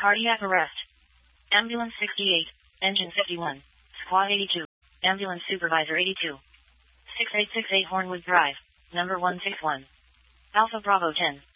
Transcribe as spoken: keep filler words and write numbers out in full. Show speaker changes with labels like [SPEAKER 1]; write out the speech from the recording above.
[SPEAKER 1] Cardiac arrest. Ambulance sixty-eight, engine fifty-one, squad eighty-two, ambulance supervisor eighty-two. six eight six eight Hornwood Drive, number one six one. Alpha Bravo ten.